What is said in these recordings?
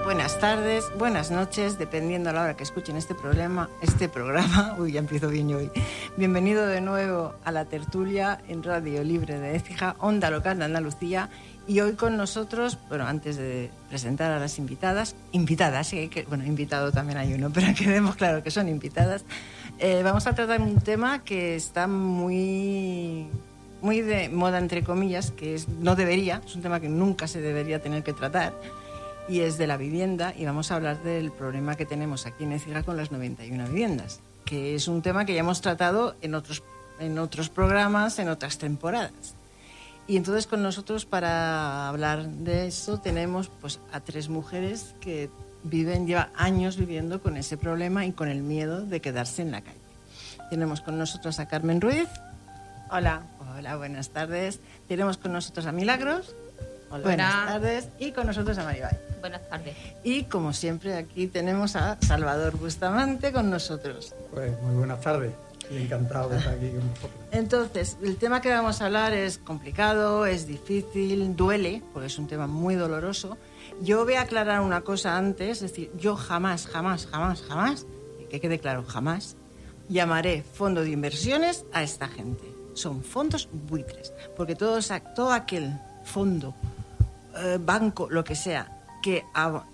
buenas tardes, buenas noches, dependiendo a la hora que escuchen este programa. Uy, ya empiezo bien yo hoy. Bienvenido de nuevo a la tertulia en Radio Libre de Écija, Onda Local de Andalucía. Y hoy con nosotros, bueno, antes de presentar a las invitadas, invitado también hay uno, pero quedemos claro que son invitadas, vamos a tratar un tema que está muy de moda, entre comillas, que es un tema que nunca se debería tener que tratar, y es de la vivienda, y vamos a hablar del problema que tenemos aquí en Écija con las 91 viviendas, que es un tema que ya hemos tratado en otros programas, en otras temporadas. Y entonces con nosotros, para hablar de eso, tenemos pues a tres mujeres que llevan años viviendo con ese problema y con el miedo de quedarse en la calle. Tenemos con nosotros a Carmen Ruiz. Hola. Hola, buenas tardes. Tenemos con nosotros a Milagros. Hola. Buenas tardes. Y con nosotros a Maribay. Buenas tardes. Y como siempre aquí tenemos a Salvador Bustamante con nosotros. Pues muy buenas tardes. Estoy encantado de estar aquí con vosotros. Entonces, el tema que vamos a hablar es complicado, es difícil, duele, porque es un tema muy doloroso. Yo voy a aclarar una cosa antes, es decir, yo jamás, que quede claro, jamás llamaré fondo de inversiones a esta gente. Son fondos buitres, porque todo aquel fondo, banco, lo que sea, que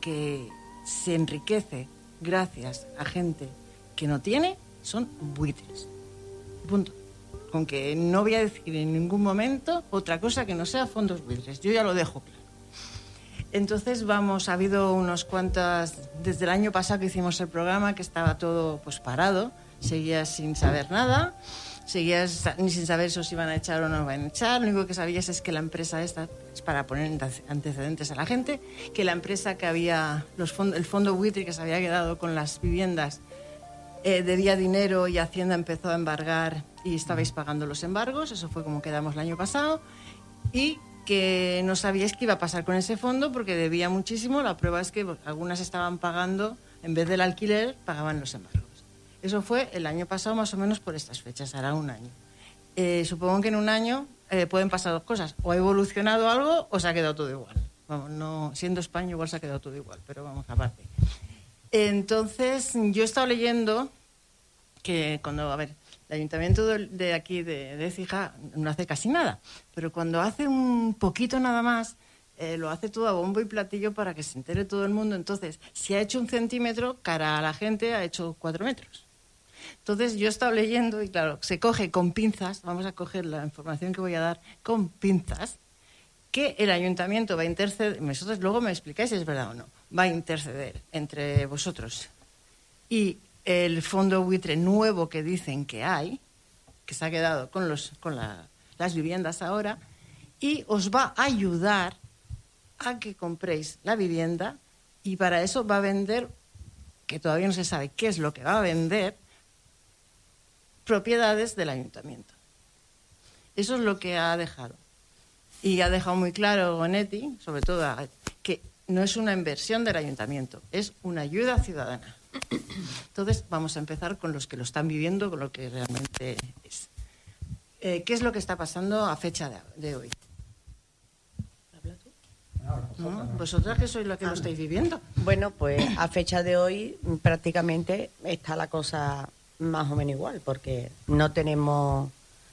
se enriquece gracias a gente que no tiene, son buitres. Punto. Con que no voy a decir en ningún momento otra cosa que no sea fondos buitres. Yo ya lo dejo claro. Entonces ha habido unos cuantas, desde el año pasado que hicimos el programa, que estaba todo pues parado, seguías sin saber nada, seguías ni sin saber si os iban a echar o no iban a echar. Lo único que sabías es que la empresa esta, es para poner antecedentes a la gente, que la empresa que había, el fondo buitre que se había quedado con las viviendas, debía dinero y Hacienda empezó a embargar y estabais pagando los embargos. Eso fue como quedamos el año pasado. Y que no sabíais qué iba a pasar con ese fondo porque debía muchísimo. La prueba es que algunas estaban pagando, en vez del alquiler, pagaban los embargos. Eso fue el año pasado, más o menos por estas fechas, hará un año. Supongo que en un año pueden pasar dos cosas. O ha evolucionado algo o se ha quedado todo igual. Vamos, no, siendo España igual se ha quedado todo igual, pero vamos, aparte. Entonces, yo he estado leyendo que el ayuntamiento de aquí de Écija no hace casi nada, pero cuando hace un poquito nada más, lo hace todo a bombo y platillo para que se entere todo el mundo. Entonces, si ha hecho 1 centímetro, cara a la gente ha hecho 4 metros. Entonces, yo he estado leyendo y claro, se coge con pinzas, vamos a coger la información que voy a dar con pinzas, que el ayuntamiento va a interceder, vosotros luego me explicáis si es verdad o no, va a interceder entre vosotros y el fondo buitre nuevo que dicen que hay, que se ha quedado con las viviendas ahora, y os va a ayudar a que compréis la vivienda, y para eso va a vender, que todavía no se sabe qué es lo que va a vender, propiedades del ayuntamiento. Eso es lo que ha dejado. Y ha dejado muy claro Gonetti, sobre todo, que no es una inversión del ayuntamiento, es una ayuda ciudadana. Entonces, vamos a empezar con los que lo están viviendo, con lo que realmente es. ¿Qué es lo que está pasando a fecha de hoy? ¿Habla tú? No, vosotras que sois las que lo estáis viviendo. Bueno, pues a fecha de hoy prácticamente está la cosa más o menos igual, porque no tenemos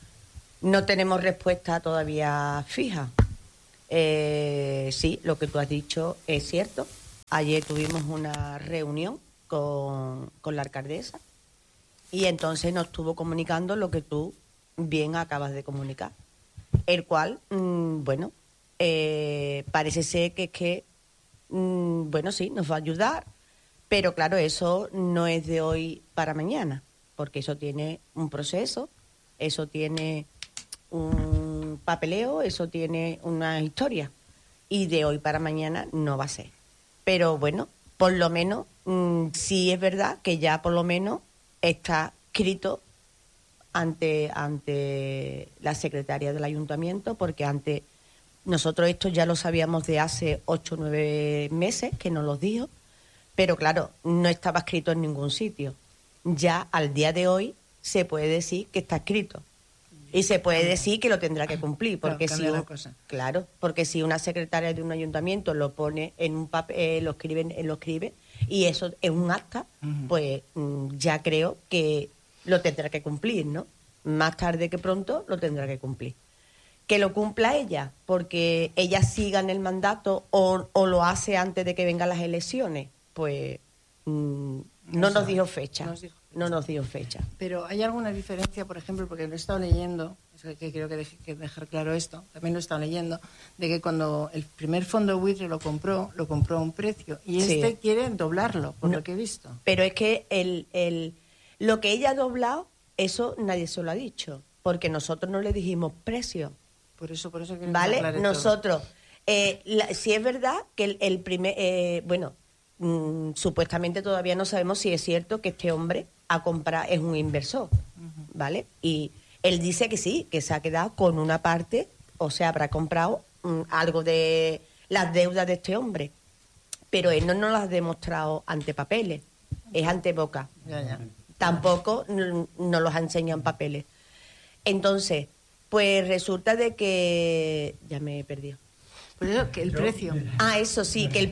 respuesta todavía fija. Sí, lo que tú has dicho es cierto. Ayer tuvimos una reunión con la alcaldesa y entonces nos estuvo comunicando lo que tú bien acabas de comunicar, el cual, parece ser que sí, nos va a ayudar, pero claro, eso no es de hoy para mañana, porque eso tiene un proceso, eso tiene un papeleo, eso tiene una historia, y de hoy para mañana no va a ser. Pero bueno, por lo menos, sí es verdad que ya por lo menos está escrito ante la secretaria del ayuntamiento, porque antes nosotros esto ya lo sabíamos de hace 8 o 9 meses, que nos lo dijo, pero claro, no estaba escrito en ningún sitio. Ya al día de hoy se puede decir que está escrito. Y se puede decir que lo tendrá que cumplir, porque Claro, cambia la cosa. claro, porque si una secretaria de un ayuntamiento lo pone en un papel, lo escribe, y eso es un acta, pues ya creo que lo tendrá que cumplir, ¿no? Más tarde que pronto lo tendrá que cumplir. Que lo cumpla ella, porque ella siga en el mandato o lo hace antes de que vengan las elecciones, pues no nos dijo fecha. No nos dio fecha. Pero ¿hay alguna diferencia, por ejemplo, porque lo he estado leyendo, es que creo que dejar claro esto, también lo he estado leyendo, de que cuando el primer fondo buitre lo compró a un precio y este quiere doblarlo, por lo que he visto. Pero es que lo que ella ha doblado, eso nadie se lo ha dicho, porque nosotros no le dijimos precio. Por eso quiero ¿Vale? aclarar Nosotros, si es verdad que el primer, supuestamente todavía no sabemos si es cierto que este hombre es un inversor, ¿vale? Y él dice que sí, que se ha quedado con una parte, o sea, habrá comprado algo de las deudas de este hombre, pero él no nos las ha demostrado ante papeles, es ante boca. Ya. Tampoco nos los ha enseñado en papeles. Entonces, pues resulta de que... Ya me he perdido. Por eso que el precio... Eso sí, que el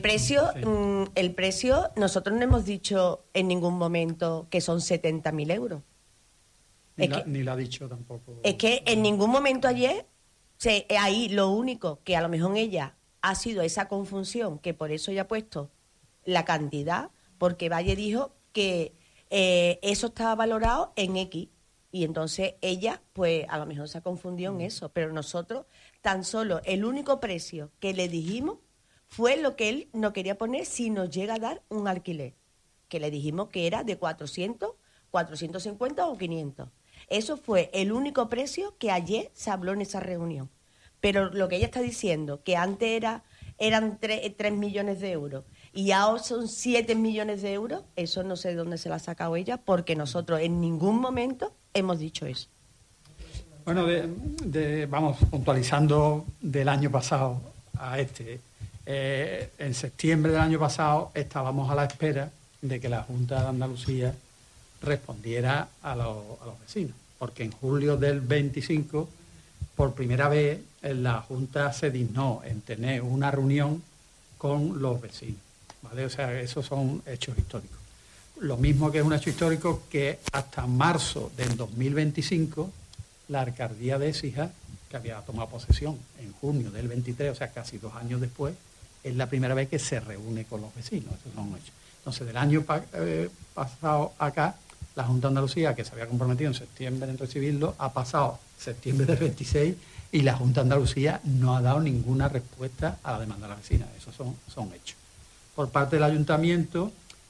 precio, nosotros no hemos dicho en ningún momento que son 70.000 euros. Ni lo ha dicho tampoco. Es que en ningún momento ayer, ahí lo único que a lo mejor ella ha sido esa confusión, que por eso ella ha puesto la cantidad, porque Valle dijo que eso estaba valorado en X. Y entonces ella, pues a lo mejor se ha confundido en eso, pero nosotros tan solo el único precio que le dijimos fue lo que él no quería poner si nos llega a dar un alquiler, que le dijimos que era de 400, 450 o 500. Eso fue el único precio que ayer se habló en esa reunión. Pero lo que ella está diciendo, que antes eran 3 millones de euros y ahora son 7 millones de euros, eso no sé de dónde se la ha sacado ella, porque nosotros en ningún momento hemos dicho eso. Bueno, vamos puntualizando del año pasado a este. En septiembre del año pasado estábamos a la espera de que la Junta de Andalucía respondiera a los vecinos, porque en julio del 25, por primera vez, la Junta se dignó en tener una reunión con los vecinos, ¿vale? O sea, esos son hechos históricos. Lo mismo que es un hecho histórico que hasta marzo del 2025 la alcaldía de Écija, que había tomado posesión en junio del 23, o sea, casi 2 años después, es la primera vez que se reúne con los vecinos. Esos son hechos. Entonces, del año pasado acá, la Junta de Andalucía, que se había comprometido en septiembre en recibirlo, ha pasado septiembre del 26 y la Junta de Andalucía no ha dado ninguna respuesta a la demanda de la vecina. Esos son hechos. Por parte del ayuntamiento,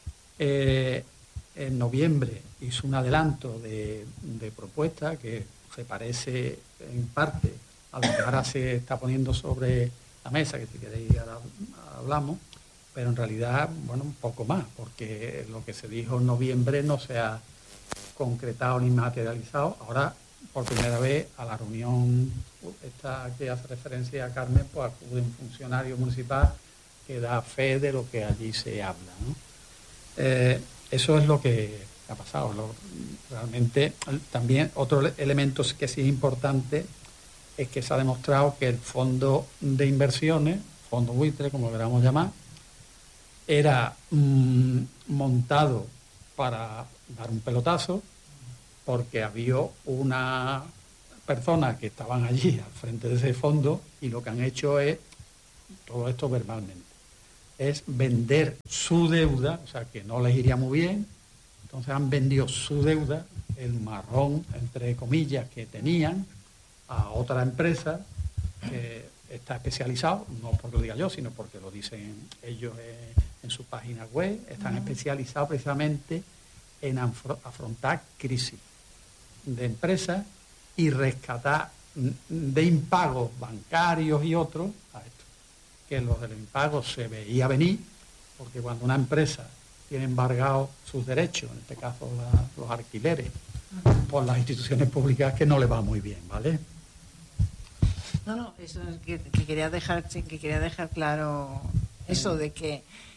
en noviembre hizo un adelanto de propuesta que se parece en parte a lo que ahora se está poniendo sobre la mesa, que si queréis ahora hablamos, pero en realidad, bueno, un poco más, porque lo que se dijo en noviembre no se ha concretado ni materializado. Ahora, por primera vez, a la reunión esta que hace referencia a Carmen, pues acude un funcionario municipal que da fe de lo que allí se habla, ¿no? Eso es lo que ha pasado. Realmente, también otro elemento que sí es importante es que se ha demostrado que el fondo de inversiones, fondo buitre, como lo queramos llamar, era montado para dar un pelotazo, porque había una persona que estaban allí al frente de ese fondo y lo que han hecho es, todo esto verbalmente, es vender su deuda, o sea, que no les iría muy bien. Entonces han vendido su deuda, el marrón, entre comillas, que tenían, a otra empresa que está especializado, no porque lo diga yo, sino porque lo dicen ellos en su página web, están especializados precisamente en afrontar crisis de empresas y rescatar de impagos bancarios y otros a esto. Que los del impago se veía venir, porque cuando una empresa tiene embargados sus derechos, en este caso los alquileres, por las instituciones públicas, que no le va muy bien, ¿vale? No, eso es que quería dejar claro eso de que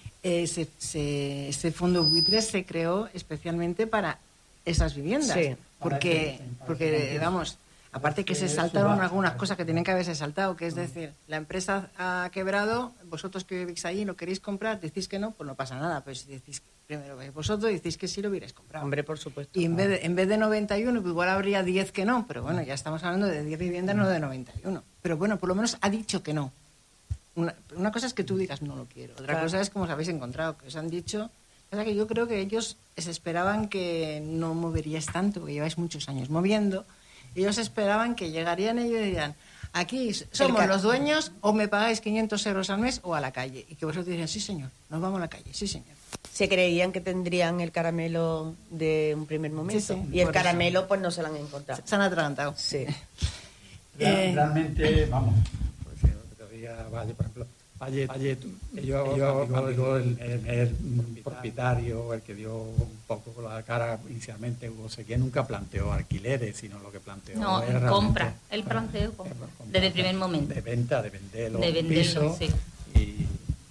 este fondo buitre se creó especialmente para esas viviendas, Sí. porque vamos, Aparte que se saltaron algunas cosas que tenían que haberse saltado, que es decir, la empresa ha quebrado, vosotros que vivís ahí lo queréis comprar, decís que no, pues no pasa nada, pero si decís primero vosotros decís que sí lo hubierais comprado. Hombre, por supuesto. Y en vez de 91, pues igual habría 10 que no, pero bueno, ya estamos hablando de 10 viviendas, no de 91. Pero bueno, por lo menos ha dicho que no. Una cosa es que tú digas no lo quiero, otra cosa es cómo os habéis encontrado, que os han dicho. O sea, que yo creo que ellos se esperaban que no moveríais tanto, porque lleváis muchos años moviendo. Ellos esperaban que llegarían ellos y dirían, aquí somos los dueños, o me pagáis 500 euros al mes o a la calle. Y que vosotros dirían, sí señor, nos vamos a la calle, sí señor. Se creían que tendrían el caramelo de un primer momento. Sí, y el caramelo pues no se lo han encontrado. Se han atragantado. Sí. Realmente, vamos, pues, Valle, por ejemplo, Valle, yo el propietario, el que dio un poco la cara inicialmente, Hugo Sequia, nunca planteó alquileres, sino lo que planteó era compra. Él planteó compra. Desde el primer momento. De venta, de vender los venderlo, pisos. Sí. Y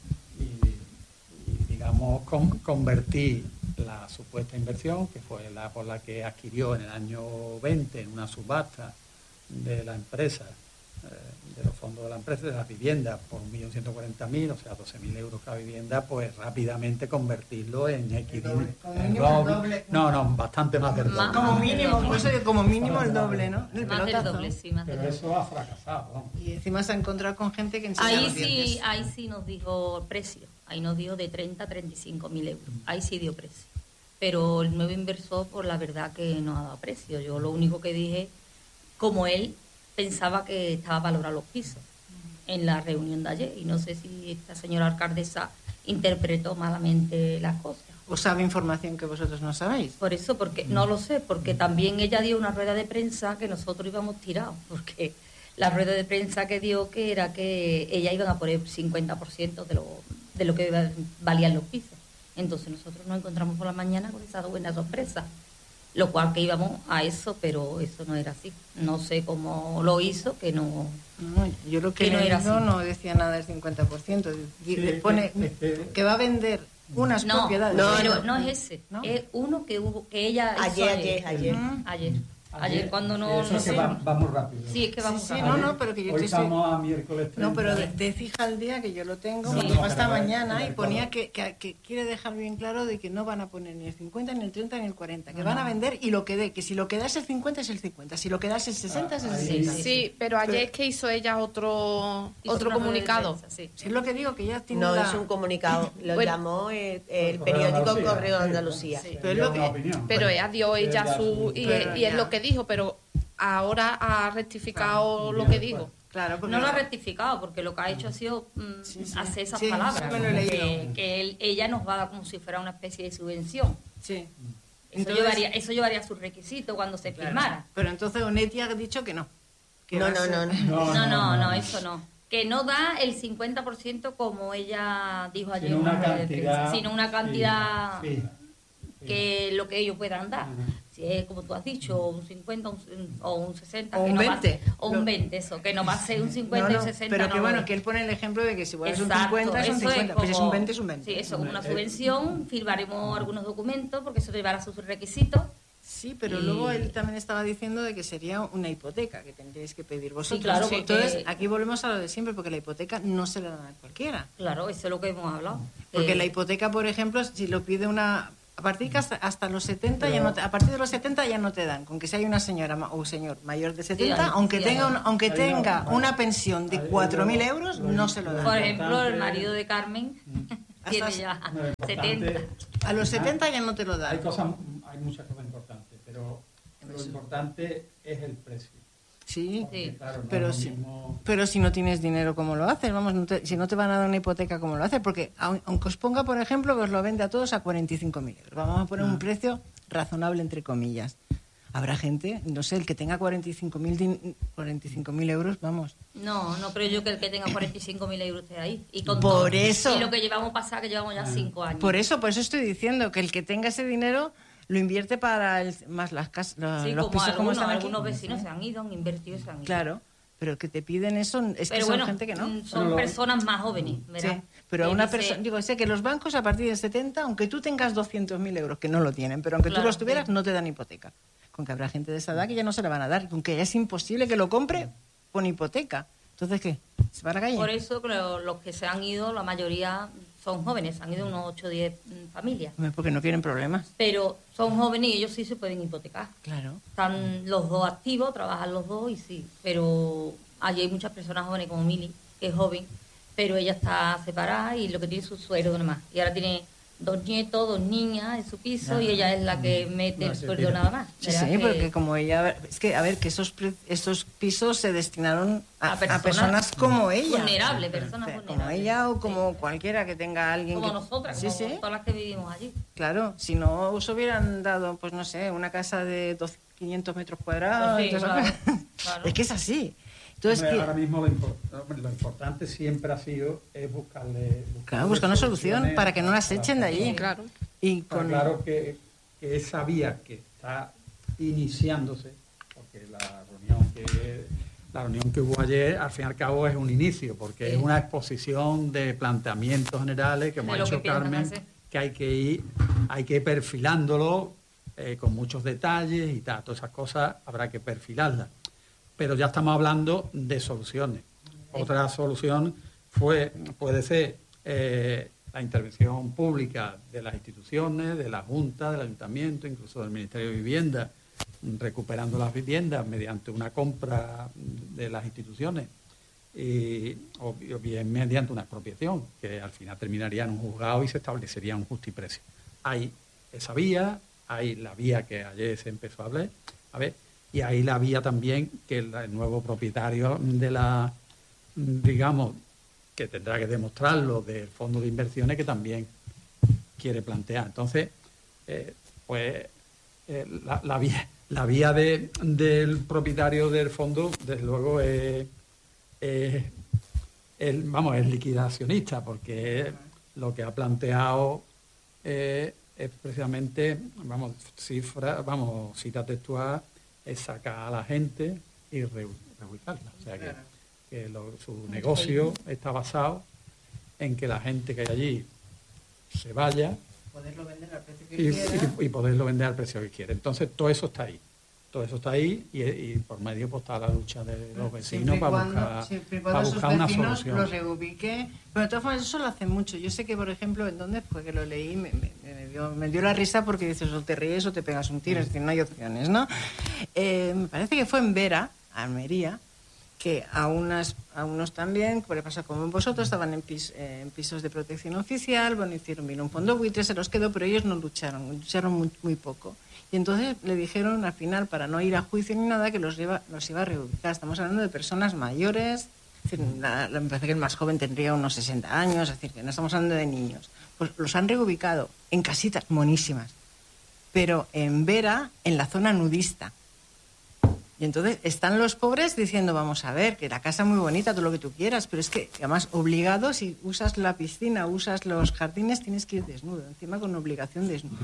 digamos, convertir la supuesta inversión, que fue la por la que adquirió en el año 20 en una subasta de la empresa, de los fondos de la empresa, de las viviendas, por 1.140.000, o sea, 12.000 euros cada vivienda, pues rápidamente convertirlo en X. Doble. No, bastante más del doble. Como mínimo, por eso que como mínimo el doble, ¿no? El Más del doble, sí, más del Pero doble. eso ha fracasado, ¿no? Y encima se ha encontrado con gente que enseña los dientes. Ahí sí nos dijo precio. Ahí nos dio de 30 a 35.000 euros. Ahí sí dio precio. Pero el nuevo inversor, por la verdad que no ha dado precio. Yo lo único que dije, como él pensaba que estaba valorado los pisos en la reunión de ayer. Y no sé si esta señora alcaldesa interpretó malamente las cosas. ¿O sabe información que vosotros no sabéis? Por eso, porque no lo sé, porque también ella dio una rueda de prensa que nosotros íbamos tirados, porque la rueda de prensa que dio que era que ella iba a poner 50% de lo que valían los pisos. Entonces nosotros nos encontramos por la mañana con esa buena sorpresa, lo cual que íbamos a eso, pero eso no era así. No sé cómo lo hizo, que no... No, yo lo que no he era leído así. no decía nada del 50%. Le pone que va a vender unas No, propiedades. pero no es ese. ¿No? Es uno que ella hizo ayer cuando no Eso sé. que va muy rápido. Sí, es que vamos Sí, rápido. no, pero que yo Hoy te estamos a miércoles 30. No, pero de fija al día, que yo lo tengo, Sí. me llegó esta No, pero mañana y claro. ponía que quiere dejar bien claro de que no van a poner ni el 50, ni el 30, ni el 40, que van a vender y lo que dé, que si lo que da es el 50 es el 50, si lo que da es el 60 es el 60. Sí, pero ayer es que hizo ella otro Hizo una rueda de comunicado. prensa, sí. Si es lo que digo, que ya tiene No la... hizo un comunicado, lo Bueno, llamó el Correo de periódico Andalucía. Correo de Andalucía. Sí. Pero es lo Una que- opinión. Pero ella dio ella su... Y Pero es ya. lo que dijo, pero ahora ha rectificado lo que dijo. Claro, porque No lo ha rectificado, porque lo que ha hecho ha sido Sí. hacer esas Sí, palabras. eso me lo he leído. Que ella nos va a dar como si fuera una especie de subvención. Sí. Eso, Entonces- eso llevaría su requisito cuando se firmara. Pero entonces Onetti ha dicho que no. Que va a ser- No, eso no. Que no da el 50% como ella dijo ayer Sino en una una rueda de prensa, cantidad. sino una cantidad fija. que lo que ellos puedan dar. Ajá. Si es como tú has dicho, un 50 o un 60. O que un no va a 20. ser- o un 20, eso, que no va a ser un 50 y No, un 60. pero que no, bueno, no. que él pone el ejemplo de que si es un Exacto, 50 es un eso 50, pues si es un como- 20 es un 20. Sí, eso, una subvención, firmaremos algunos documentos porque eso llevará sus requisitos. Sí, pero Y- luego él también estaba diciendo de que sería una hipoteca que tendríais que pedir vosotros. Sí, claro, porque- Entonces, aquí volvemos a lo de siempre, porque la hipoteca no se la dan a cualquiera. Claro, eso es lo que hemos hablado. Porque la hipoteca, por ejemplo, si lo pide una... A partir que hasta los 70 ya no a partir de los 70 ya no te dan, con que si hay una señora o señor mayor de 70, hay- aunque sí, tenga hay. aunque tenga una pensión de 4.000 euros, no se lo dan. Por ejemplo, el marido de Carmen tiene Hasta- ya No, lo 70. importante- A los 70 ya no te lo dan. Hay muchas cosas importantes, pero lo importante es el precio. Sí, Porque, Sí. claro, no pero es lo sí. mismo- Pero si no tienes dinero, ¿cómo lo haces? Vamos, si no te van a dar una hipoteca, ¿cómo lo haces? Porque aunque os ponga, por ejemplo, que os lo vende a todos a 45.000 euros. Vamos a poner un precio razonable, entre comillas. Habrá gente, no sé, el que tenga 45.000 euros, vamos. No, pero yo que el que tenga 45.000 euros esté ahí. Y con Por todo. eso. Y lo que llevamos pasado, que llevamos ya 5 años. Por eso estoy diciendo que el que tenga ese dinero lo invierte para más las casas, Sí, los como pisos como están aquí. algunos vecinos se han ido, han invertido y se han ido. Claro, pero el que te piden eso es que Pero son bueno, gente que no. son personas más jóvenes, ¿verdad? Sí, pero Que una dice- persona, digo, sé que los bancos a partir de 70, aunque tú tengas 200.000 euros, que no lo tienen, pero aunque tú Claro, los tuvieras, sí. no te dan hipoteca. con que habrá gente de esa edad que ya no se la van a dar, con que es imposible que lo compre con hipoteca. Entonces, ¿qué? ¿Se va a la calle? Por eso los que se han ido, la mayoría son jóvenes, han ido unos 8 o 10 familias. Porque no quieren problemas. Pero son jóvenes y ellos sí se pueden hipotecar. Claro. Están los dos activos, trabajan los dos y sí. Pero allí hay muchas personas jóvenes como Mili, que es joven, pero ella está separada y lo que tiene es su sueldo nada más. Y ahora tiene 2 nietos, 2 niñas en su piso y ella es la que mete el sueldo nada más. Sí, porque como ella... Es que, a ver, que esos pisos se destinaron a personas como ella. Vulnerables, personas vulnerables. Como ella o como cualquiera que tenga alguien como que... nosotras, como todas las que vivimos allí. Claro, si no os hubieran dado, pues no sé, una casa de 500 metros cuadrados... Pues sí, claro. Es que es así. Entonces, ahora mismo lo importante siempre ha sido buscar una solución para que no las echen de allí. Claro. Y claro que esa vía que está iniciándose, porque la reunión que hubo ayer, al fin y al cabo, es un inicio, porque es una exposición de planteamientos generales que hemos hecho Carmen, que hay que ir perfilándolo con muchos detalles y tal. Todas esas cosas habrá que perfilarlas. Pero ya estamos hablando de soluciones. Otra solución puede ser la intervención pública de las instituciones, de la Junta, del Ayuntamiento, incluso del Ministerio de Vivienda, recuperando las viviendas mediante una compra de las instituciones o bien mediante una expropiación, que al final terminaría en un juzgado y se establecería un justiprecio. Hay esa vía, hay la vía que ayer se empezó a ver, y ahí la vía también que el nuevo propietario de la, digamos, que tendrá que demostrarlo del fondo de inversiones que también quiere plantear. Entonces, la vía del propietario del fondo, desde luego, es liquidacionista, porque lo que ha planteado es precisamente, cita textual, es sacar a la gente y reubicarla. O sea que su negocio está basado en que la gente que hay allí se vaya poderlo vender al precio que quiera. Y poderlo vender al precio que quiere. Entonces todo eso está ahí y por medio pues, está la lucha de los vecinos para buscar una solución. Los reubique. Pero de todas formas eso lo hacen mucho. Yo sé que, por ejemplo, en dónde fue que lo leí, me dio la risa porque dices o te ríes o te pegas un tiro, es decir, no hay opciones, ¿no? Me parece que fue en Vera, Almería, que a unos también, por pasa como vosotros, estaban en pisos de protección oficial, vino un fondo buitre, se los quedó, pero ellos no lucharon muy, muy poco. Y entonces le dijeron al final, para no ir a juicio ni nada, que los iba a reubicar. Estamos hablando de personas mayores, es decir, me parece que el más joven tendría unos 60 años, es decir, que no estamos hablando de niños. Pues los han reubicado en casitas monísimas, pero en Vera, en la zona nudista. Y entonces están los pobres diciendo, vamos a ver, que la casa es muy bonita, todo lo que tú quieras, pero es que además obligado, si usas la piscina, usas los jardines, tienes que ir desnudo, encima con obligación desnudo.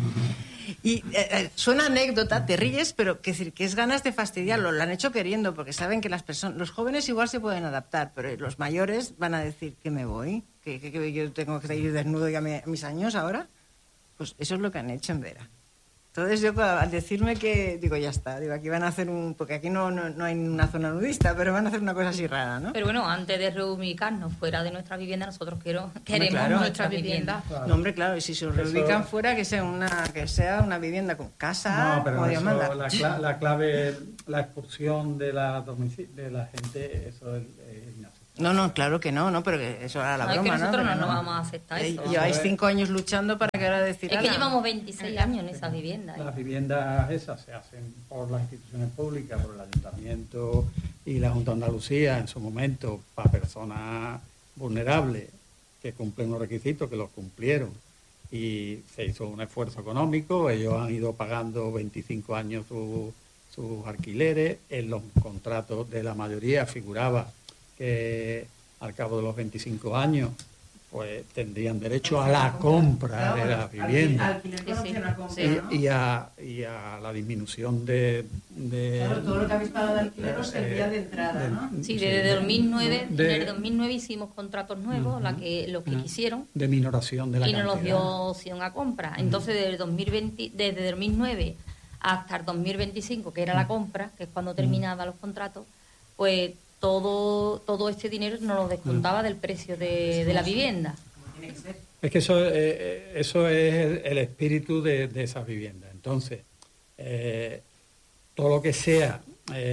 Y suena anécdota, te ríes, pero que es ganas de fastidiarlo, lo han hecho queriendo, porque saben que los jóvenes igual se pueden adaptar, pero los mayores van a decir que me voy, que yo tengo que ir desnudo ya a mis años ahora. Pues eso es lo que han hecho en Vera. Entonces yo al decirme que, digo, ya está, digo, aquí van a hacer porque aquí no hay una zona nudista, pero van a hacer una cosa así rara, ¿no? Pero bueno, antes de reubicarnos fuera de nuestra vivienda, nosotros queremos nuestra vivienda. Claro. No, hombre, claro, y si se reubican fuera, que sea una vivienda con casa, no, pero como Dios manda. La clave, la expulsión de la gente, eso es inaceptable. No, claro que no, pero que eso era la broma, ¿no? Es que nosotros ¿no? no vamos a aceptar eso. Lleváis 5 años luchando para que ahora decir... Es que llevamos 26 años en esas viviendas. Las viviendas esas se hacen por las instituciones públicas, por el Ayuntamiento y la Junta de Andalucía en su momento, para personas vulnerables que cumplen los requisitos, que los cumplieron. Y se hizo un esfuerzo económico, ellos han ido pagando 25 años sus alquileres, en los contratos de la mayoría figuraba que al cabo de los 25 años pues tendrían derecho a la compra de la vivienda y a la disminución de claro, todo lo que habéis pagado de alquiler sería de entrada, ¿no? Sí, desde 2009 hicimos contratos nuevos, los que quisieron, de minoración de la y cantidad. nos dio opción a compra. Entonces desde 2009 hasta el 2025, que era la compra, que es cuando terminaban los contratos, pues todo este dinero nos lo descontaba del precio de la vivienda. Es que eso es el espíritu de esas viviendas. Entonces, todo lo que sea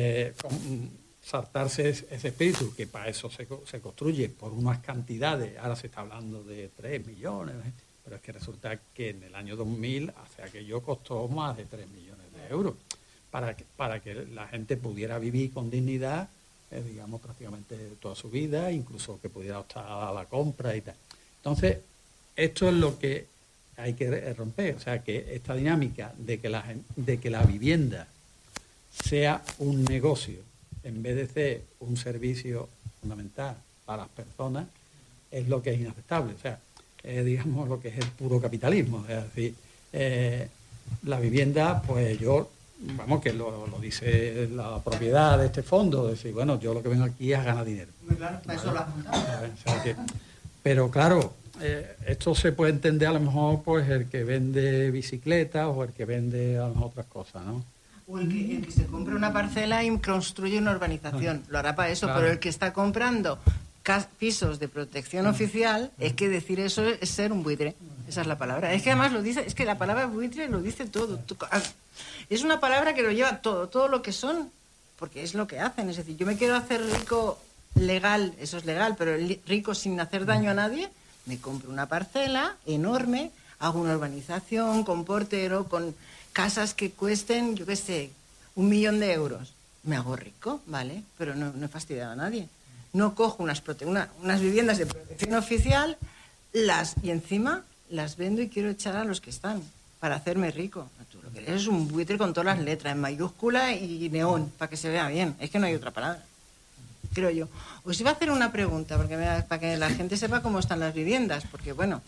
saltarse ese espíritu, que para eso se construye por unas cantidades, ahora se está hablando de 3 millones, pero es que resulta que en el año 2000 hace aquello costó más de 3 millones de euros para que la gente pudiera vivir con dignidad, digamos, prácticamente toda su vida, incluso que pudiera optar a la compra y tal. Entonces, esto es lo que hay que romper, o sea, que esta dinámica de que la vivienda sea un negocio en vez de ser un servicio fundamental para las personas, es lo que es inaceptable. O sea, digamos lo que es el puro capitalismo. Es decir, la vivienda, pues vamos, que lo dice la propiedad de este fondo, decir, bueno, yo lo que vengo aquí es a ganar dinero. Claro, para eso lo has montado. O sea, pero claro, esto se puede entender a lo mejor pues el que vende bicicletas o el que vende a lo mejor otras cosas, ¿no? O el que se compra una parcela y construye una urbanización. Lo hará para eso, claro. Pero el que está comprando pisos de protección oficial, es que decir eso es ser un buitre. Esa es la palabra. Es que además lo dice, es que la palabra buitre lo dice todo. Es una palabra que lo lleva todo lo que son, porque es lo que hacen. Es decir, yo me quiero hacer rico legal, eso es legal, pero rico sin hacer daño a nadie, me compro una parcela enorme, hago una urbanización con portero, con casas que cuesten, yo qué sé, 1 millón de euros. Me hago rico, ¿vale? Pero no he fastidiado a nadie. No cojo unas viviendas de protección oficial y encima las vendo y quiero echar a los que están para hacerme rico. Tú lo que eres es un buitre con todas las letras, en mayúscula y neón, para que se vea bien. Es que no hay otra palabra, creo yo. Os iba a hacer una pregunta, para que la gente sepa cómo están las viviendas, porque bueno...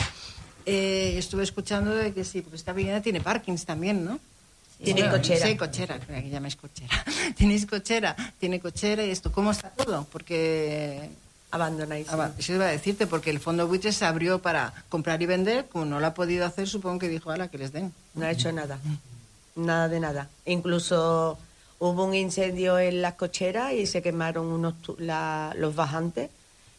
estuve escuchando de que sí, porque esta vivienda tiene parkings también, ¿no? Tiene cochera. Sí, cochera, que llamáis cochera. Tenéis cochera, tiene cochera y esto. ¿Cómo está todo? Porque... Abandonadísimo. Eso iba a decirte, porque el fondo buitre se abrió para comprar y vender, como no lo ha podido hacer, supongo que dijo, ala, que les den. No ha hecho nada. Nada de nada. Incluso hubo un incendio en las cocheras y se quemaron los bajantes.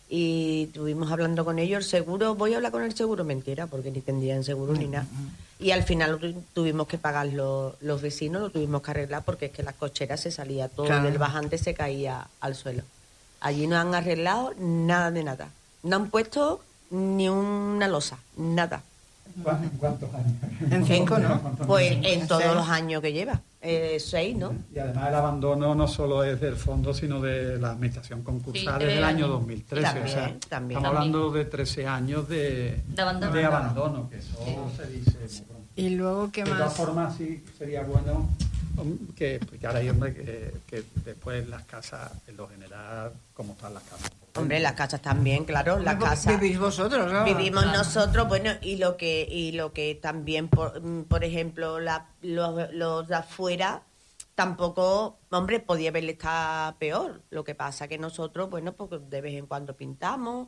Y estuvimos hablando con ellos, el seguro, voy a hablar con el seguro, mentira, porque ni tendrían seguro ni nada. Y al final tuvimos que pagar los vecinos, lo tuvimos que arreglar porque es que las cocheras se salía todo, Claro. el bajante se caía al suelo. Allí no han arreglado nada de nada. No han puesto ni una losa, nada. ¿En cuántos años? En 5, ¿no? Pues en todos 6. los años que lleva, 6, ¿no? Y además el abandono no solo es del fondo, sino de la administración concursal Sí, desde el año años. 2013. También, o sea, también. estamos hablando de 13 años de abandono, que eso se dice muy pronto. Y luego, ¿qué De todas más? formas, sí sería bueno que explicara ahí, hombre, que después las casas, en lo general, cómo están las casas. Hombre, las casas también, claro, las casas... Vivís vosotros, ¿no? Vivimos nosotros, bueno, y lo que también, por ejemplo, los de afuera tampoco, hombre, podía haberle estado peor. Lo que pasa que nosotros, bueno, pues de vez en cuando pintamos,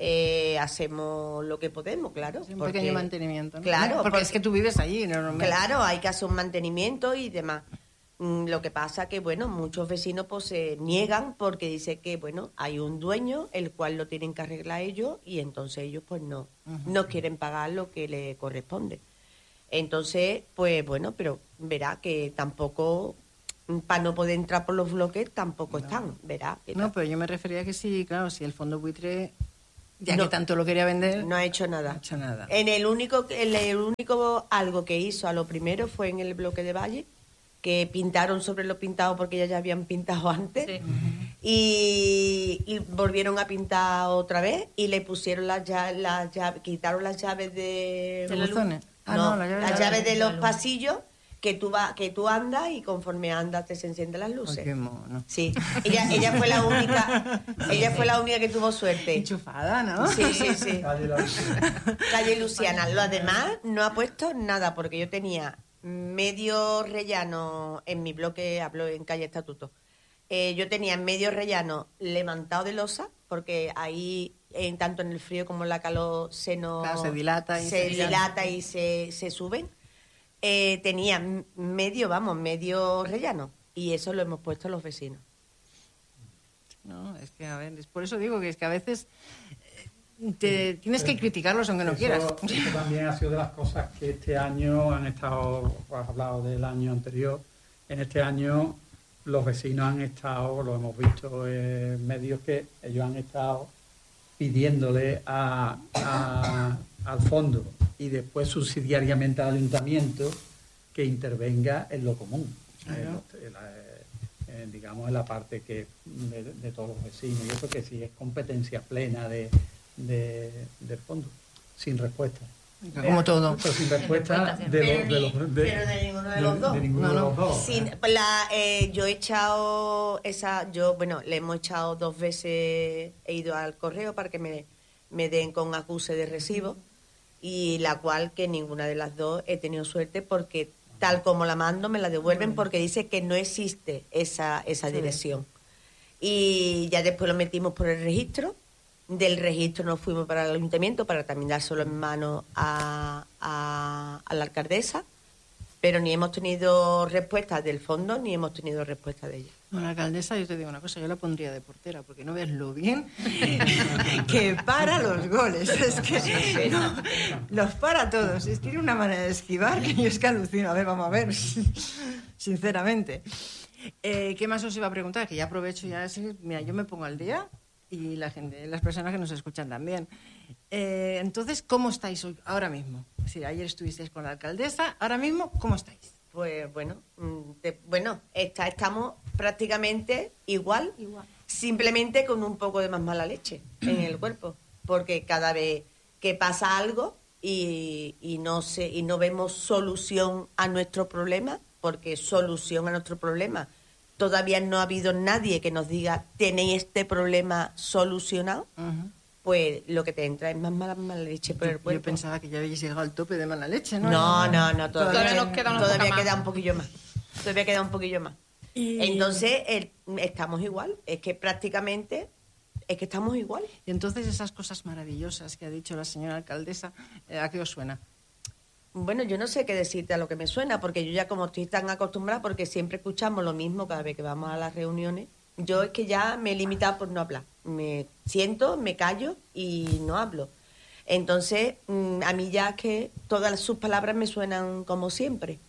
hacemos lo que podemos, claro. Sí, un pequeño mantenimiento, ¿no? Claro, porque es que tú vives allí, normalmente. Claro, hay que hacer un mantenimiento y demás. Lo que pasa que, bueno, muchos vecinos pues se niegan porque dice que, bueno, hay un dueño el cual lo tienen que arreglar ellos y entonces ellos pues no quieren pagar lo que le corresponde. Entonces, pues bueno, pero verá que tampoco, para no poder entrar por los bloques, tampoco están, verá. No, pero yo me refería a que sí, claro, si el fondo buitre, ya No. que tanto lo quería vender, No ha hecho nada. no ha hecho nada. El único algo que hizo a lo primero fue en el bloque de Valle, que pintaron sobre lo pintado porque ya habían pintado antes. Sí. Y volvieron a pintar otra vez y le pusieron las llaves, quitaron las llaves de ¿De buzones? no, la llave las llaves de los luz. pasillos que tú andas y conforme andas te se encienden las luces. Ay, qué mono. Sí, ella fue la única que tuvo suerte. Enchufada, ¿no? Sí, sí, sí. Calle La Lucía. Calle Luciana. Lo demás no ha puesto nada porque yo tenía medio rellano en mi bloque, hablo en calle Estatuto. Yo tenía medio rellano levantado de losa porque ahí tanto en el frío como en la calor Claro, se dilata y se suben. tenía medio rellano. Y eso lo hemos puesto a los vecinos. No, es que, a ver, es por eso digo que es que a veces te tienes que criticarlos aunque no quieras. Eso también ha sido de las cosas que este año han estado, has hablado del año anterior, en este año los vecinos han estado, lo hemos visto en medios, que ellos han estado pidiéndole al fondo y después subsidiariamente al ayuntamiento que intervenga en lo común. Claro. Digamos en la parte que de todos los vecinos, y eso que sí es competencia plena del fondo, sin respuesta. Como todo. Pero sin respuesta pero de ninguno de los dos. De ninguno de los dos. Yo he echado le hemos echado 2 veces, he ido al correo para que me den con acuse de recibo, y la cual que ninguna de las dos he tenido suerte, porque tal como la mando me la devuelven porque dice que no existe esa dirección. Y ya después lo metimos por el registro. Del registro nos fuimos para el ayuntamiento para también dárselo en mano a la alcaldesa, pero ni hemos tenido respuesta del fondo ni hemos tenido respuesta de ella. Bueno, la alcaldesa, yo te digo una cosa, yo la pondría de portera, porque no ves lo bien que para los goles. Es que los para todos. Es que tiene una manera de esquivar que yo es que alucino. A ver, vamos a ver, sinceramente. ¿Qué más os iba a preguntar? Que ya aprovecho ya. Mira, yo me pongo al día y la gente, las personas que nos escuchan también. Entonces, ¿cómo estáis hoy, ahora mismo? Es decir, ayer estuvisteis con la alcaldesa, ahora mismo, ¿cómo estáis? Pues estamos prácticamente igual, simplemente con un poco de más mala leche en el cuerpo, porque cada vez que pasa algo y no vemos solución a nuestro problema, porque solución a nuestro problema todavía no ha habido nadie que nos diga tenéis este problema solucionado. Uh-huh. Pues lo que te entra es más mala leche por el cuerpo. Yo pensaba que ya habéis llegado al tope de mala leche, ¿no? No, todavía nos queda un poquillo más. Todavía queda un poquillo más. Entonces, estamos igual. Es que prácticamente, estamos igual. Y entonces esas cosas maravillosas que ha dicho la señora alcaldesa, ¿a qué os suena? Bueno, yo no sé qué decirte a lo que me suena, porque yo ya como estoy tan acostumbrada, porque siempre escuchamos lo mismo cada vez que vamos a las reuniones. Yo es que ya me he limitado por no hablar. Me siento, me callo y no hablo. Entonces, a mí ya que todas sus palabras me suenan como siempre.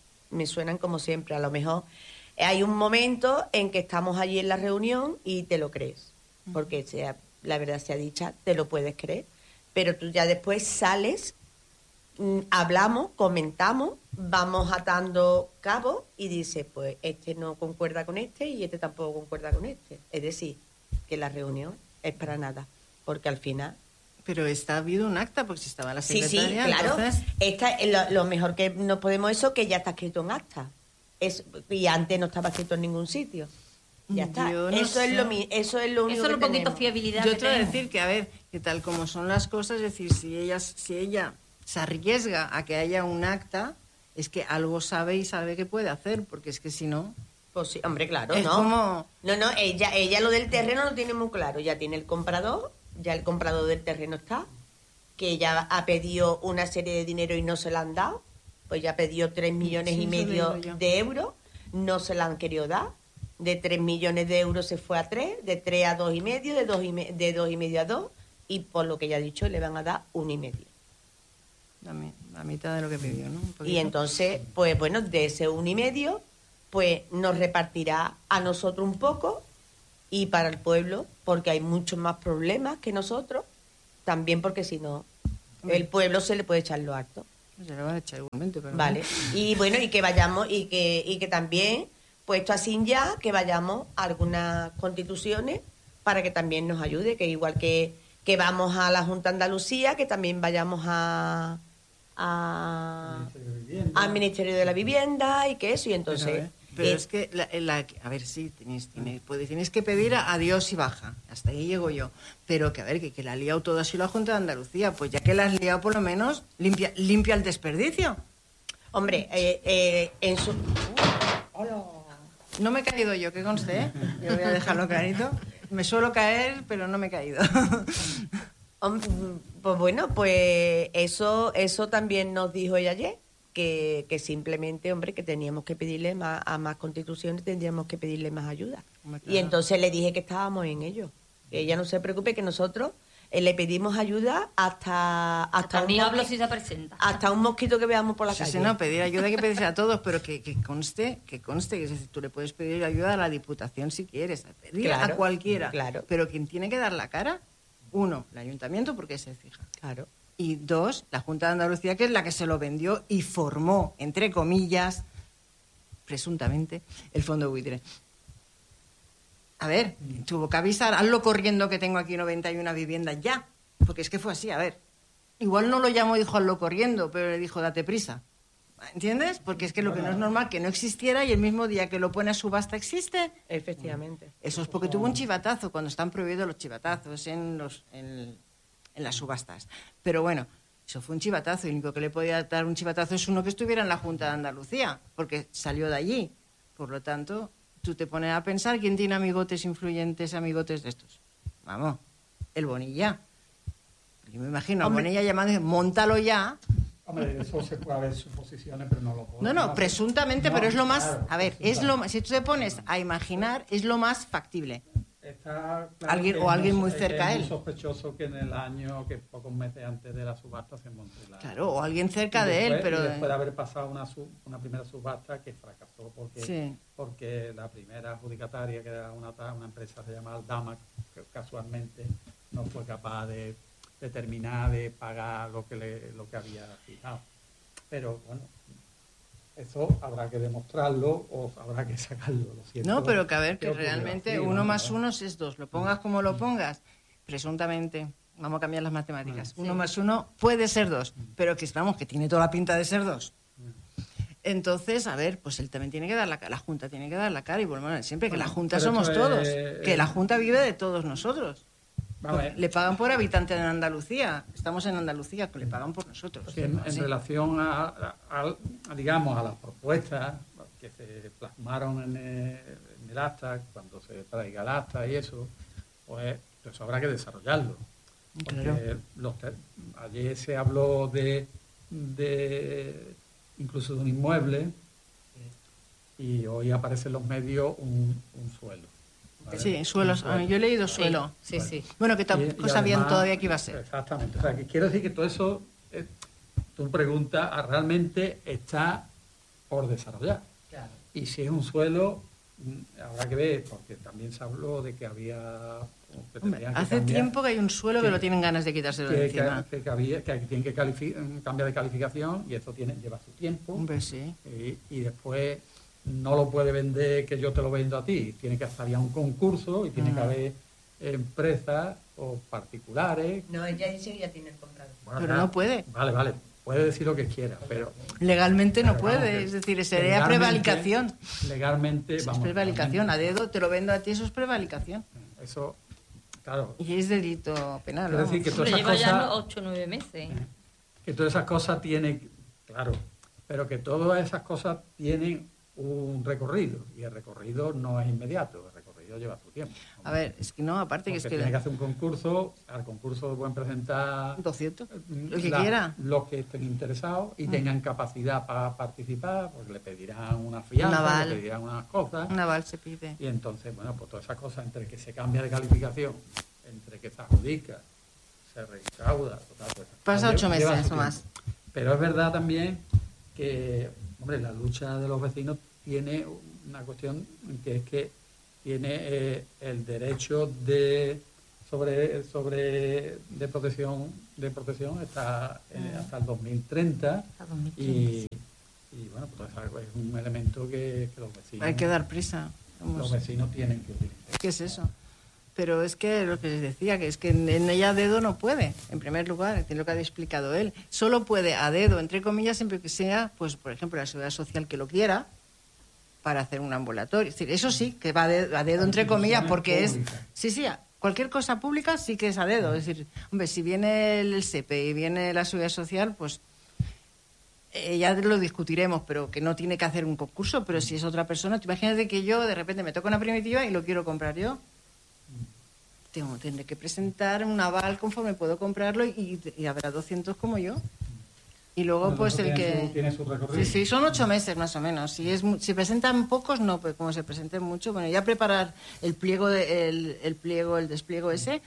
A lo mejor hay un momento en que estamos allí en la reunión y te lo crees. Porque la verdad sea dicha, te lo puedes creer. Pero tú ya después sales, hablamos, comentamos, vamos atando cabos y dices, pues este no concuerda con este y este tampoco concuerda con este. Es decir, que la reunión es para nada, porque al final... Pero ha habido un acta, porque si estaba la secretaria... Sí, claro. Entonces... Lo mejor que no podemos eso, que ya está escrito en acta. Y antes no estaba escrito en ningún sitio. Ya está. Eso es lo único eso es un poquito fiabilidad. Yo te voy a decir que, a ver, que tal como son las cosas, es decir, si ella se arriesga a que haya un acta, es que algo sabe y sabe que puede hacer, porque es que si no... Pues sí, hombre, claro, es ¿no? Como... No, ella lo del terreno lo tiene muy claro. Ya tiene el comprador, ya el comprador del terreno está, que ella ha pedido una serie de dinero y no se la han dado, pues ya pidió 3,5 millones de euros, no se la han querido dar. De 3 millones de euros se fue a 3, de 3 a 2,5, de 2,5 a 2, y por lo que ella ha dicho le van a dar 1,5. La mitad de lo que pidió, ¿no? Y entonces, pues bueno, de ese 1,5, pues nos repartirá a nosotros un poco y para el pueblo, porque hay muchos más problemas que nosotros, también porque si no, el pueblo se le puede echar lo harto. Se le va a echar igualmente, pero... Vale, y bueno, y que vayamos, y que también, puesto así ya, que vayamos a algunas constituciones para que también nos ayude, que igual que vamos a la Junta de Andalucía, que también vayamos al Ministerio de la Vivienda y que eso, y entonces... Pero es que, a ver, sí, tienes que pedir a Dios y baja, hasta ahí llego yo, pero que a ver, que la ha liado todo así la Junta de Andalucía, pues ya que la has liado por lo menos, limpia el desperdicio. Hombre, en su... Hola. No me he caído yo, que conste, ¿eh? Yo voy a dejarlo clarito. Me suelo caer, pero no me he caído. Pues bueno, pues eso también nos dijo ella ayer, que simplemente, hombre, que teníamos que pedirle a más constituciones, tendríamos que pedirle más ayuda. Hombre, Y claro. entonces le dije que estábamos en ello. Que ella no se preocupe, que nosotros le pedimos ayuda hasta Hasta un ni hablo mosqui- si se presenta. hasta un mosquito que veamos por la Sí, calle. sí, no, pedir ayuda hay que pedirse a todos, pero que conste, que es decir, tú le puedes pedir ayuda a la Diputación si quieres, pedir Claro, a cualquiera, claro. pero quien tiene que dar la cara, uno, el Ayuntamiento porque se fija, Claro. y dos, la Junta de Andalucía, que es la que se lo vendió y formó, entre comillas, presuntamente, el fondo buitre. A ver, tuvo que avisar, hazlo corriendo que tengo aquí 91 viviendas ya, porque es que fue así, a ver. Igual no lo llamó y dijo hazlo corriendo, pero le dijo date prisa. ¿Entiendes? Porque es que lo que no es normal que no existiera y el mismo día que lo pone a subasta existe. Efectivamente. Eso es porque tuvo un chivatazo, cuando están prohibidos los chivatazos en las subastas. Pero bueno, eso fue un chivatazo y lo único que le podía dar un chivatazo es uno que estuviera en la Junta de Andalucía, porque salió de allí. Por lo tanto, tú te pones a pensar quién tiene amigotes influyentes, amigotes de estos. Vamos, el Bonilla. Yo me imagino a Bonilla llamando, móntalo ya. Hombre, eso se puede haber suposiciones, pero no lo puedo. No, presuntamente, pero es lo más... claro, A ver, es lo más, si tú te pones a imaginar, es lo más factible. Está claro Alguien- que o alguien es muy cerca a es él. muy sospechoso que en el año, que pocos meses antes de la subasta se monte la... Claro, o alguien cerca Y de él, después- pero... y después de haber pasado una primera subasta que fracasó Sí. porque la primera adjudicataria, que era una empresa que se llama Aldama, que casualmente no fue capaz de terminar de pagar lo que había fijado. Pero bueno, eso habrá que demostrarlo o habrá que sacarlo, lo siento. No, pero que a ver, que ocurrió realmente así, uno ¿no? más uno es dos. Lo pongas como lo pongas, presuntamente, vamos a cambiar las matemáticas. Uno más uno puede ser dos, pero que vamos, que tiene toda la pinta de ser dos. Entonces, a ver, pues él también tiene que dar la cara, la Junta tiene que dar la cara y volvemos a siempre que la Junta pero somos esto todos, es- que la Junta vive de todos nosotros. Vamos a ver. Le pagan por habitante en Andalucía, estamos en Andalucía, que le pagan por nosotros. Porque en Sí. relación digamos, a las propuestas que se plasmaron en el acta, cuando se traiga el acta y eso, pues eso habrá que desarrollarlo. Porque Claro. ayer se habló de incluso de un inmueble y hoy aparece en los medios un suelo. ¿vale? Sí, suelos. Un suelo. Yo he leído Sí, suelo. sí, sí. Bueno, que tampoco sabían además- todavía que iba a ser. Exactamente. O sea, que quiero decir que todo eso, tú preguntas, realmente está por desarrollar. Y si es un suelo, habrá que ver, porque también se habló de que había... que Hombre, tendrían que hace cambiar, tiempo que hay un suelo que lo tienen ganas de quitárselo de encima. que tienen que cambiar de calificación y eso lleva su tiempo. Hombre, sí. Y después no lo puede vender que yo te lo vendo a ti. Tiene que haber un concurso y tiene que haber empresas o particulares. No, ella dice que ya tiene el comprador. Bueno, Pero ya, no puede. Vale. Puede decir lo que quiera, pero... Legalmente no pero vamos, puede, que es decir, sería legalmente- prevaricación. Legalmente, Es vamos... prevaricación. A legalmente, dedo te lo vendo a ti, eso es prevaricación. Eso, claro. Y es delito penal. Quiero decir vamos. que todas Pero esas lleva ya cosas... 8 o 9 meses. Que todas esas cosas tienen... Claro, pero que todas esas cosas tienen un recorrido. Y el recorrido no es inmediato. El recorrido lleva su tiempo. A ver, es que no, aparte que es Porque tiene que que... hacer un concurso. Al concurso pueden presentar... 200, lo que quiera. Los que estén interesados y tengan capacidad para participar, porque le pedirán una fianza, Un aval. le pedirán unas cosas. Un aval se pide. Y entonces, bueno, pues todas esas cosas, entre que se cambia de calificación, entre que se adjudica, se recauda, total, pues, Pasa 8 lleva meses su o más. tiempo. Pero es verdad también que, hombre, la lucha de los vecinos tiene una cuestión que es que tiene el derecho de protección está hasta el 2030 Hasta 2030, y bueno, pues es un elemento que los vecinos Hay que dar prisa. los Vamos. vecinos tienen que utilizar. ¿Qué es eso? Pero es que lo que les decía, que es que en ella a dedo no puede, en primer lugar, es lo que ha explicado él. Solo puede a dedo, entre comillas, siempre que sea, pues por ejemplo, la seguridad social que lo quiera, para hacer un ambulatorio. Es decir, eso sí, que va a dedo, entre comillas, porque es... Públicas. Sí, cualquier cosa pública sí que es a dedo. Es decir, hombre, si viene el SEPE y viene la seguridad social, pues ya lo discutiremos, pero que no tiene que hacer un concurso. Pero si es otra persona, tú imagínate que yo de repente me toca una primitiva y lo quiero comprar yo. Tendré que presentar un aval conforme puedo comprarlo y habrá 200 como yo. Y luego, pues el que... Tiene su recorrido. Sí, son 8 meses más o menos. Si presentan pocos, no, pues como se presenten mucho, bueno, ya preparar el despliego ese,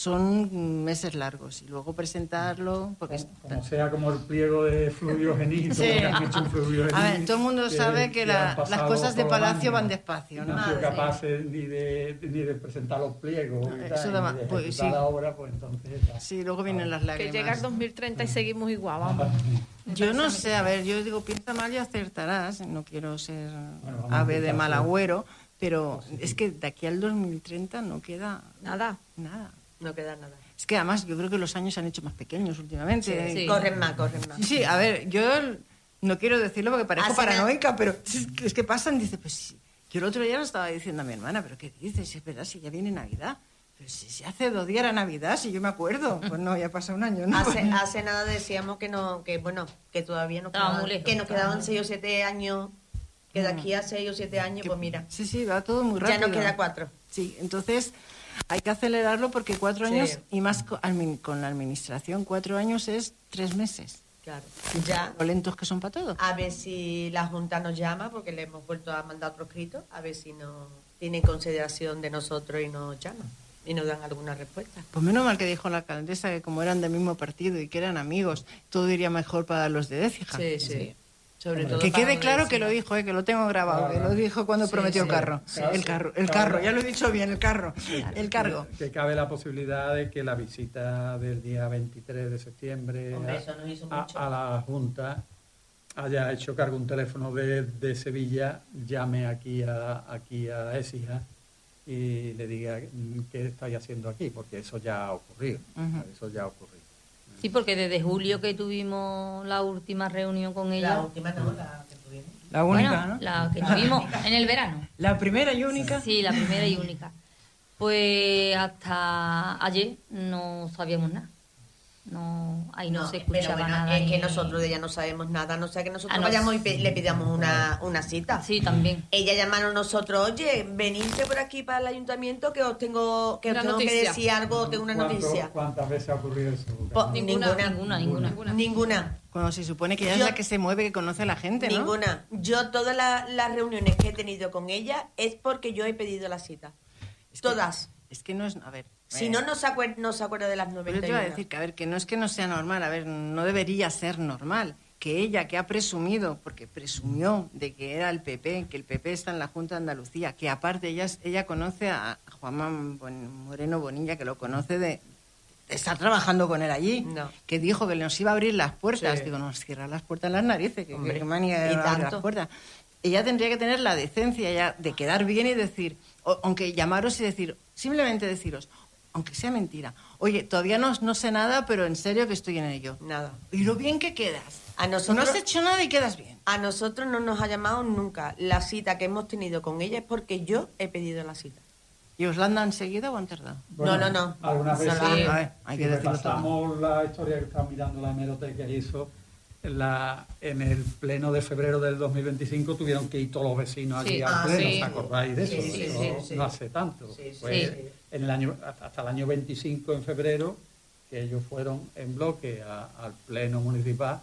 son meses largos. Y luego presentarlo... Porque como sea como el pliego de Fluvio Genil, sí. que han hecho un Fluvio Genil. A ver, todo el mundo sabe que las cosas de Palacio van despacio, ¿no? No han sido capaces ni de presentar los pliegos y Eso tal, ni de pues, ejecutar sí. la obra, pues entonces... Sí, luego vienen las lágrimas. Que llega el 2030 y seguimos igual, vamos. Yo no sé, a ver, yo digo, piensa mal y acertarás. No quiero ser Bueno, ave de mal agüero, pero es que de aquí al 2030 no queda Nada. nada. No queda nada. Es que además yo creo que los años se han hecho más pequeños últimamente. Sí. Corren más. Sí, a ver, yo no quiero decirlo porque parezco paranoica, pero es que pasan, dice, pues sí. Yo el otro día lo estaba diciendo a mi hermana, pero ¿qué dices? Es verdad, si ya viene Navidad. Pero si hace 2 días era Navidad, si yo me acuerdo. Pues no, ya ha pasado un año, ¿no? Hace nada decíamos que todavía nos Estaba quedaban, muy lejos, que nos estaba quedaban muy 6 o 7 años, que de aquí a 6 o 7 años, pues mira, Sí, va todo muy rápido. ya nos queda 4. Sí, entonces hay que acelerarlo porque 4 años, Sí. y más con la administración, 4 años es 3 meses. Claro. Ya, Lo lentos que son para todo. a ver si la Junta nos llama, porque le hemos vuelto a mandar otro escrito, a ver si nos tienen consideración de nosotros y nos llaman y nos dan alguna respuesta. Pues menos mal que dijo la alcaldesa que como eran del mismo partido y que eran amigos, todo iría mejor para los de Écija. Sí. Sobre todo Que para quede los claro de que lo dijo, que lo tengo grabado, que lo dijo cuando prometió sí. carro. El carro, ya lo he dicho bien, el carro, el cargo. Que cabe la posibilidad de que la visita del día 23 de septiembre Hombre, eso nos hizo mucho. a la Junta haya hecho cargo un teléfono de Sevilla, llame aquí a Écija y le diga qué estáis haciendo aquí, porque eso ya ha ocurrido. Eso ya ha ocurrido. Sí, porque desde julio que tuvimos la última reunión con ella... La última no, la que tuvimos. La única, bueno, ¿no? la que tuvimos en el verano. La primera y única. Sí, la primera y única. Pues hasta ayer no sabíamos nada. Ahí no se escuchaba pero bueno, nada. es que ni- nosotros de ella no sabemos nada, no sea que nosotros Ah, no. vayamos y le pidamos una cita. Sí, también. Ella llamaron a nosotros, oye, venidse por aquí para el ayuntamiento que os tengo que Una noticia. decir algo, tengo una noticia. ¿Cuántas veces ha ocurrido eso? Pues, Ninguna. Ninguna. Cuando se supone que ella es Yo- la que se mueve, que conoce a la gente, ¿no? Ninguna. Yo todas las reuniones que he tenido con ella es porque yo he pedido la cita. Todas. Es que no es... A ver... Si no, no se acuerda de las Pero yo 91. te iba a decir que, a ver, que no es que no sea normal, a ver, no debería ser normal que ella, que ha presumido, porque presumió de que era el PP, que el PP está en la Junta de Andalucía, que aparte ella conoce a Juanma Moreno Bonilla, que lo conoce de estar trabajando con él allí, No. que dijo que nos iba a abrir las puertas. Sí. Nos nos cierra las puertas en las narices, que Hombre, manía de y abrir tanto. las puertas. Ella tendría que tener la decencia ya de quedar bien y decir, aunque llamaros y decir, simplemente deciros, aunque sea mentira, oye, todavía no sé nada, pero en serio que estoy en ello. Nada. Y lo bien que quedas. A nosotros, No has hecho nada y quedas bien. a nosotros no nos ha llamado nunca. La cita que hemos tenido con ella es porque yo he pedido la cita. ¿Y os la han dado enseguida o han tardado? No. Algunas No, veces, no, a ver, hay si que decirlo repasamos la historia que estamos mirando la hemeroteca y eso, en el pleno de febrero del 2025 tuvieron que ir todos los vecinos allí Sí. al Ah, pleno, sí. ¿os acordáis de eso? Sí, Eso sí. no hace tanto. Sí, sí, Pues, sí. en el año, hasta el año 25, en febrero, que ellos fueron en bloque al pleno municipal,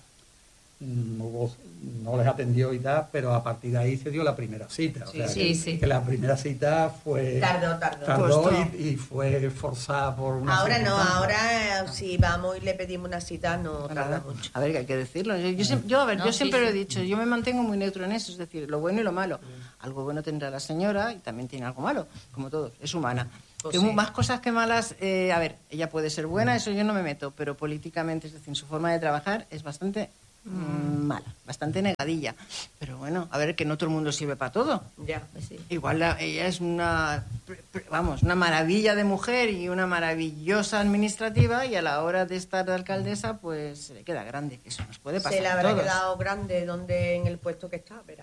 no les atendió y tal, pero a partir de ahí se dio la primera cita. O sea, Sí. que la primera cita fue... Tardó. y fue forzada por una... Ahora no, circunstancia. ahora si vamos y le pedimos una cita no tarda mucho. A ver, que hay que decirlo. Yo No, siempre sí, lo he sí. dicho, yo me mantengo muy neutro en eso, es decir, lo bueno y lo malo. Algo bueno tendrá la señora y también tiene algo malo, como todo, es humana. Pues Tengo sí. más cosas que malas. A ver, ella puede ser buena, eso yo no me meto, pero políticamente, es decir, su forma de trabajar es bastante mala, bastante negadilla. Pero bueno, a ver, que no todo el mundo sirve para todo. Ya. Pues sí. Igual ella es una maravilla de mujer y una maravillosa administrativa, y a la hora de estar de alcaldesa pues se le queda grande, que eso nos puede pasar Se le a habrá todos. quedado grande donde en el puesto que está, verá.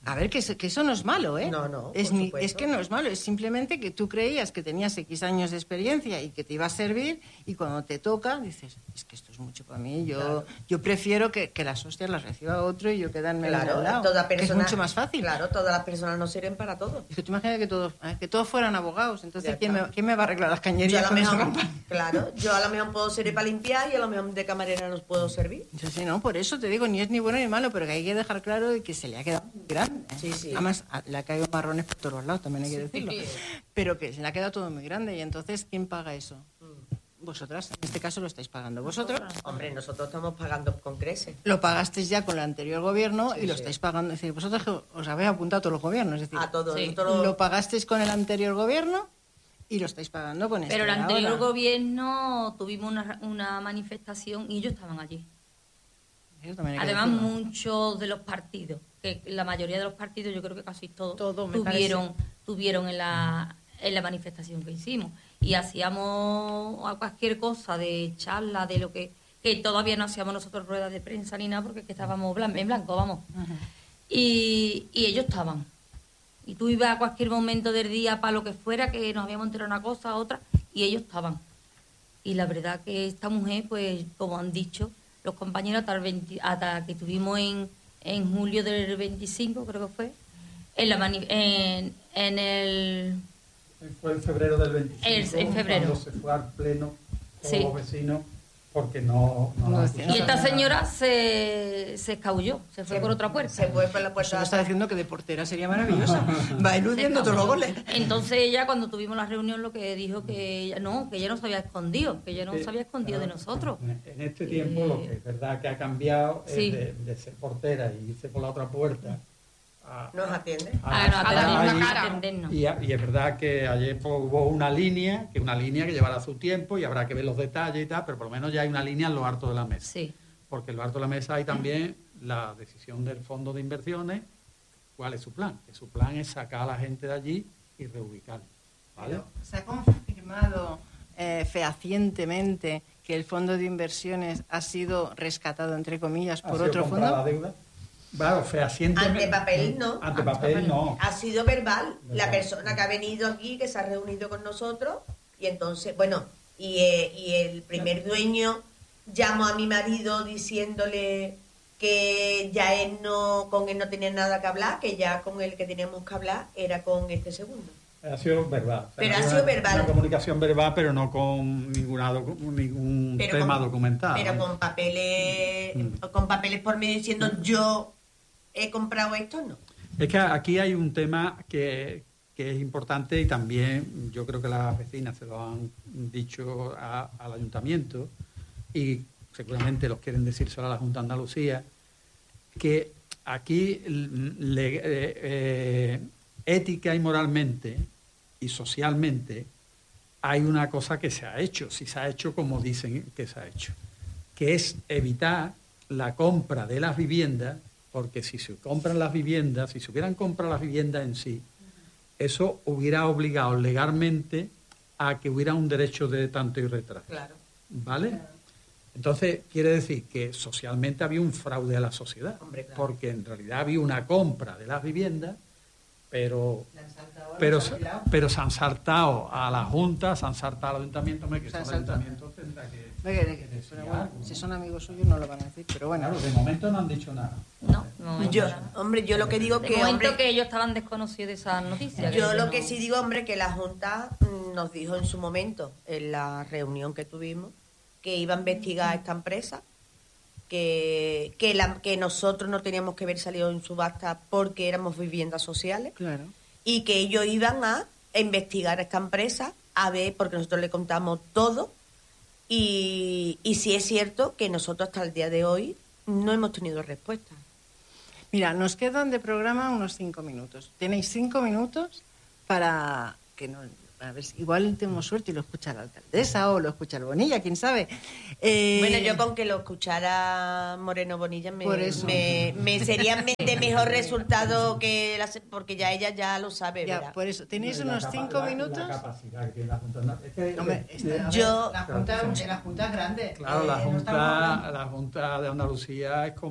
A ver, que eso no es malo, ¿eh? No, es, por supuesto. es que no es malo, es simplemente que tú creías que tenías X años de experiencia y que te iba a servir, y cuando te toca dices, es que esto es mucho para mí, yo prefiero que las hostias las reciba otro y yo quedarme al lado, toda que es persona, mucho más fácil. Claro, todas las personas no sirven para todo. Es que tú imaginas que todos fueran abogados, entonces Ya ¿quién me va a arreglar las Yo cañerías a lo con eso? mejor, claro, yo a lo mejor puedo servir para limpiar y a lo mejor de camarera nos puedo servir. Yo sí, no, por eso te digo, ni es ni bueno ni malo, pero que hay que dejar claro de que se le ha quedado muy grande. Sí, sí. Además, le ha caído marrones por todos los lados, también hay que decirlo. Pero que se le ha quedado todo muy grande, y entonces, ¿quién paga eso? Vosotras, en este caso lo estáis pagando vosotros. Hombre, nosotros estamos pagando con creces. Lo pagasteis ya con el anterior gobierno y lo sí. estáis pagando. Es decir, vosotros que os habéis apuntado a todos los gobiernos. Es decir, A todos. Sí. Nosotros lo pagasteis con el anterior gobierno y lo estáis pagando con este. Pero el anterior ahora. gobierno tuvimos una manifestación y ellos estaban allí. Eso también hay que Además, decirlo. muchos de los partidos, que la mayoría de los partidos, yo creo que casi todos, Todo, me tuvieron en la manifestación que hicimos. Y hacíamos a cualquier cosa de charla, de lo que todavía no hacíamos nosotros ruedas de prensa ni nada, porque es que estábamos en blanco, vamos. Ajá. Y ellos estaban. Y tú ibas a cualquier momento del día para lo que fuera, que nos habíamos enterado una cosa, otra, y ellos estaban. Y la verdad que esta mujer, pues, como han dicho los compañeros, hasta que estuvimos en julio del 25, creo que fue, Fue en febrero del 25, En febrero. cuando se fue al pleno con Sí. los vecinos, porque no decía. Y esta señora se escabulló, se fue por otra puerta. se fue por la Pues puerta. me está diciendo que de portera sería maravillosa. Va eludiendo todos los goles. Entonces ella, cuando tuvimos la reunión, lo que dijo que ella no se había escondido, que ella no se había escondido de nosotros. En este tiempo lo que es verdad que ha cambiado Sí. es de ser portera y irse por la otra puerta a, Nos atiende. a- No, a- a la a- misma y- cara. atendernos. Y es verdad que ayer pues, hubo una línea que llevará su tiempo y habrá que ver los detalles y tal, pero por lo menos ya hay una línea en lo alto de la mesa. Sí. Porque en lo alto de la mesa hay también la decisión del fondo de inversiones. ¿Cuál es su plan? Que su plan es sacar a la gente de allí y reubicarla. ¿Vale? Se ha confirmado fehacientemente que el fondo de inversiones ha sido rescatado, entre comillas, ¿Ha por sido otro comprada fondo. la deuda? Claro, fehacientemente. Ante papel, no. Ante papel no. Ha sido verbal. La Verbal. persona que ha venido aquí, que se ha reunido con nosotros, y entonces, bueno, y el primer dueño llamó a mi marido diciéndole que ya con él no tenía nada que hablar, que ya con el que teníamos que hablar era con este segundo. Ha sido verbal. Pero ha sido verbal. Una comunicación verbal, pero no con ningún Pero tema con- documentado. Pero ¿no? con papeles por medio diciendo yo he comprado esto, no. Es que aquí hay un tema que es importante y también yo creo que las vecinas se lo han dicho al ayuntamiento y seguramente los quieren decir solo a la Junta de Andalucía, que aquí ética y moralmente y socialmente hay una cosa que se ha hecho, si se ha hecho como dicen que se ha hecho, que es evitar la compra de las viviendas, porque si se compran las viviendas, si se hubieran comprado las viviendas en sí, eso hubiera obligado legalmente a que hubiera un derecho de tanto y retraso. Claro. ¿Vale? Entonces, quiere decir que socialmente había un fraude a la sociedad, Hombre, claro. porque en realidad había una compra de las viviendas, pero se han saltado a la Junta, se han saltado al Ayuntamiento, que Se han el saltado. Ayuntamiento tendrá que decir Pero bueno, algo, ¿no? si son amigos suyos no lo van a decir, pero bueno. Claro, de momento no han dicho nada. No, de momento Yo, nada. hombre, yo lo que digo De que, momento hombre, que ellos estaban desconocidos de esas noticias. yo lo no- que sí digo, hombre, que la Junta nos dijo en su momento, en la reunión que tuvimos, que iba a investigar a esta empresa, que nosotros no teníamos que haber salido en subasta porque éramos viviendas sociales, Claro. y que ellos iban a investigar a esta empresa, a ver, porque nosotros le contamos todo, y sí es cierto que nosotros hasta el día de hoy no hemos tenido respuesta. Mira, nos quedan de programa unos 5 minutos. Tenéis 5 minutos para que no... A ver, igual tenemos suerte y lo escucha la alcaldesa o lo escucha el Bonilla, quién sabe. Bueno, yo con que lo escuchara Moreno Bonilla Por eso. me sería de mejor resultado que porque ya ella ya lo sabe, Ya, ¿verdad? por eso, tenéis La unos capa- 5 la minutos. capacidad que tiene la Junta. No, es que- Hombre, a ver, Yo- la Junta es grande. Claro, No estamos hablando- la Junta de Andalucía es como